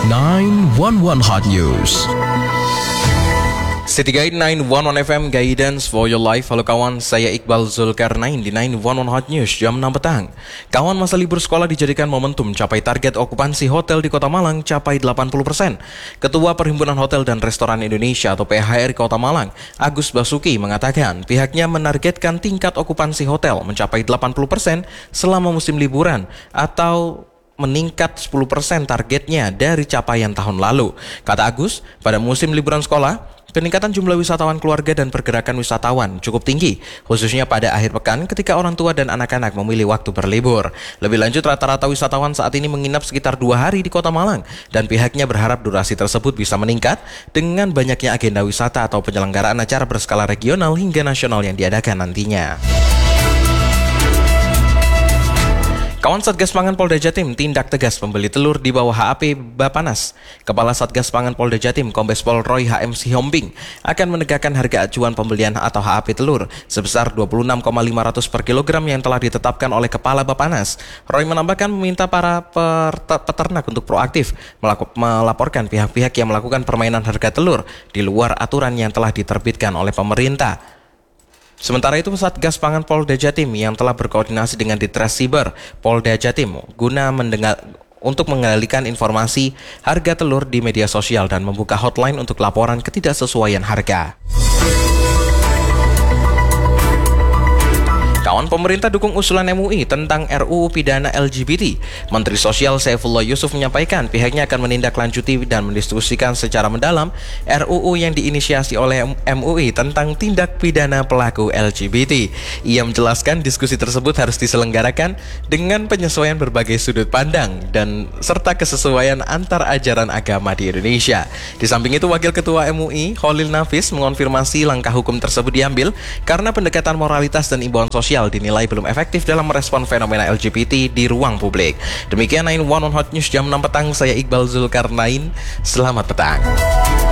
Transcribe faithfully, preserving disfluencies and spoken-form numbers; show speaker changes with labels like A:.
A: nine one one Hot News.
B: City Guide nine one one F M, Guidance for Your Life. Halo kawan, saya Iqbal Zulkarnain di nine one one Hot News jam enam petang. Kawan, masa libur sekolah dijadikan momentum capai target okupansi hotel di Kota Malang capai delapan puluh persen. Ketua Perhimpunan Hotel dan Restoran Indonesia atau P H R Kota Malang, Agus Basuki, mengatakan pihaknya menargetkan tingkat okupansi hotel mencapai delapan puluh persen selama musim liburan atau meningkat sepuluh persen targetnya dari capaian tahun lalu. Kata Agus, pada musim liburan sekolah, peningkatan jumlah wisatawan keluarga dan pergerakan wisatawan cukup tinggi, khususnya pada akhir pekan ketika orang tua dan anak-anak memilih waktu berlibur. Lebih lanjut, rata-rata wisatawan saat ini menginap sekitar dua hari di Kota Malang, dan pihaknya berharap durasi tersebut bisa meningkat dengan banyaknya agenda wisata atau penyelenggaraan acara berskala regional hingga nasional yang diadakan nantinya. Kawan, Satgas Pangan Polda Jatim tindak tegas pembeli telur di bawah H A P Bapanas. Kepala Satgas Pangan Polda Jatim, Kombes Pol Roy H M Sihombing, akan menegakkan harga acuan pembelian atau H A P telur sebesar dua puluh enam koma lima ratus per kilogram yang telah ditetapkan oleh Kepala Bapanas. Roy menambahkan meminta para peternak untuk proaktif melaporkan pihak-pihak yang melakukan permainan harga telur di luar aturan yang telah diterbitkan oleh pemerintah. Sementara itu, Satgas Pangan Polda Jatim yang telah berkoordinasi dengan Ditres Siber Polda Jatim guna mendengar untuk mengendalikan informasi harga telur di media sosial dan membuka hotline untuk laporan ketidaksesuaian harga. Kawan, pemerintah dukung usulan M U I tentang R U U pidana L G B T. Menteri Sosial Saifullah Yusuf menyampaikan pihaknya akan menindaklanjuti dan mendiskusikan secara mendalam R U U yang diinisiasi oleh M U I tentang tindak pidana pelaku L G B T. Ia menjelaskan diskusi tersebut harus diselenggarakan dengan penyesuaian berbagai sudut pandang dan serta kesesuaian antar ajaran agama di Indonesia. Di samping itu, Wakil Ketua M U I Khalil Nafis mengonfirmasi langkah hukum tersebut diambil karena pendekatan moralitas dan imbauan sosial dinilai belum efektif dalam merespon fenomena L G B T di ruang publik. Demikian nine one one Hot News jam enam petang, saya Iqbal Zulkarnain. Selamat petang.